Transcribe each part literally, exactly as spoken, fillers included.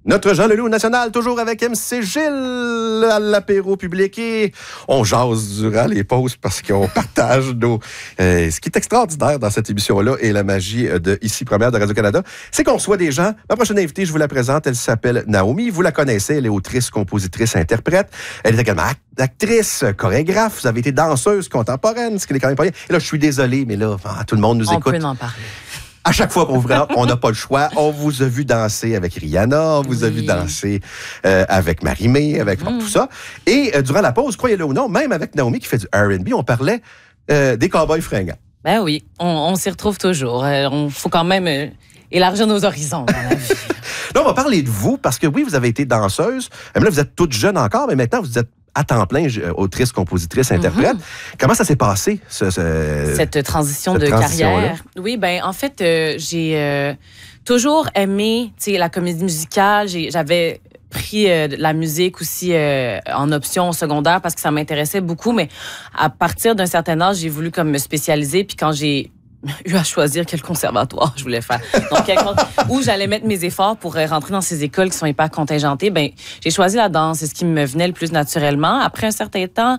Notre Jean Leloup national, toujours avec M C Gilles à l'apéro public. Et on jase durant les pauses parce qu'on partage nos... Euh, ce qui est extraordinaire dans cette émission-là et la magie de Ici Première de Radio-Canada, c'est qu'on reçoit des gens. Ma prochaine invitée, je vous la présente, elle s'appelle Naomi. Vous la connaissez, elle est autrice, compositrice, interprète. Elle est également act- actrice, chorégraphe. Vous avez été danseuse contemporaine, ce qui n'est quand même pas rien. Et là, je suis désolé, mais là, tout le monde nous on écoute. On peut en parler. À chaque fois qu'on vous présente, on n'a pas le choix. On vous a vu danser avec Rihanna, on vous a oui. vu danser euh, avec Marie-Mé, avec mm. tout ça. Et euh, durant la pause, croyez-le ou non, même avec Naomi qui fait du R and B, on parlait euh, des cowboys fringants. Ben oui, on, on s'y retrouve toujours. Il euh, faut quand même euh, élargir nos horizons dans la vie. Là, on va parler de vous, parce que oui, vous avez été danseuse. Mais là, vous êtes toute jeune encore, mais maintenant, vous êtes à temps plein, autrice, compositrice, interprète. Mm-hmm. Comment ça s'est passé, ce, ce, cette transition cette de carrière? Oui, ben en fait, euh, j'ai euh, toujours aimé la comédie musicale. J'ai, j'avais pris euh, la musique aussi euh, en option au secondaire parce que ça m'intéressait beaucoup, mais à partir d'un certain âge, j'ai voulu comme me spécialiser. Puis quand j'ai eu à choisir quel conservatoire je voulais faire. Donc, où j'allais mettre mes efforts pour rentrer dans ces écoles qui sont hyper contingentées, ben, j'ai choisi la danse. C'est ce qui me venait le plus naturellement. Après un certain temps,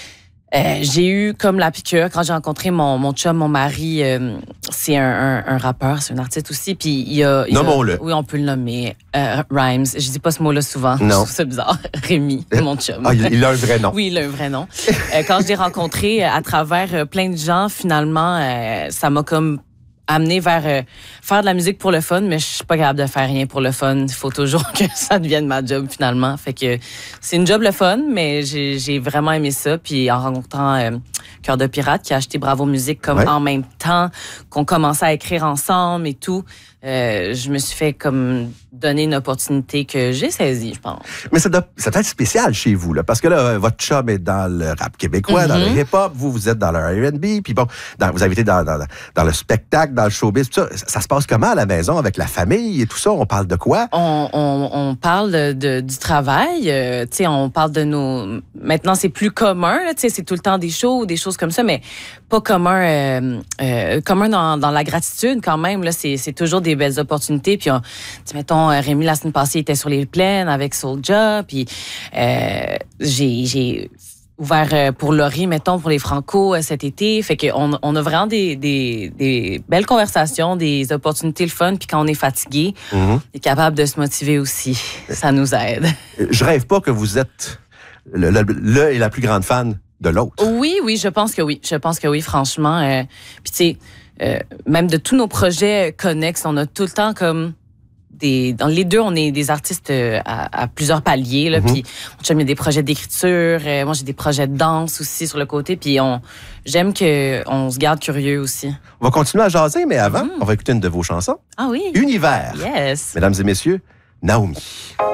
euh, j'ai eu comme la piqûre quand j'ai rencontré mon, mon chum, mon mari. Euh, c'est un, un, un rappeur, c'est un artiste aussi. Puis il y a, il y a, Nommons-le. Oui, on peut le nommer. Euh, Rhymes. Je dis pas ce mot-là souvent. Non. Je trouve ça bizarre. Rémi, mon chum. Ah, il a un vrai nom. Oui, il a un vrai nom. euh, quand je l'ai rencontré à travers plein de gens, finalement, euh, ça m'a comme amené vers euh, faire de la musique pour le fun, mais je suis pas capable de faire rien pour le fun. Il faut toujours que ça devienne ma job, finalement. Fait que c'est une job le fun, mais j'ai, j'ai vraiment aimé ça. Puis en rencontrant euh, Cœur de Pirate, qui a acheté Bravo Musique comme ouais. en même temps qu'on commençait à écrire ensemble et tout, euh, je me suis fait comme donner une opportunité que j'ai saisie, je pense. Mais ça doit, ça doit être spécial chez vous, là, parce que là, votre chum est dans le rap québécois, mm-hmm. dans le hip-hop, vous, vous êtes dans le R and B, puis bon, dans, vous avez été dans, dans, dans le spectacle, dans le showbiz, tout ça. Ça se passe comment à la maison avec la famille et tout ça? On parle de quoi? On, on, on parle de, de, du travail, euh, tu sais, on parle de nos... Maintenant, c'est plus commun, tu sais, c'est tout le temps des shows, des choses comme ça, mais pas commun, euh, euh, commun dans, dans la gratitude quand même, là, c'est, c'est toujours des belles opportunités, puis on, mettons, Rémi, la semaine passée, il était sur les plaines avec Soulja, puis euh, j'ai, j'ai ouvert pour Laurie, mettons, pour les Franco cet été. Fait qu'on on a vraiment des, des, des belles conversations, des opportunités le fun, puis quand on est fatigué, mm-hmm. on est capable de se motiver aussi. Ça nous aide. Je rêve pas que vous êtes le, le, le et la plus grande fan de l'autre. Oui, oui, je pense que oui. Je pense que oui, franchement. Euh, puis tu sais, euh, même de tous nos projets connexes, on a tout le temps comme... Des, dans les deux, on est des artistes à, à plusieurs paliers. Là, mm-hmm. Puis, il y a des projets d'écriture. Euh, moi, j'ai des projets de danse aussi sur le côté. Puis, on, j'aime qu'on se garde curieux aussi. On va continuer à jaser, mais avant, mm. on va écouter une de vos chansons. Ah oui? Univers. Yes. Mesdames et messieurs, Naomi.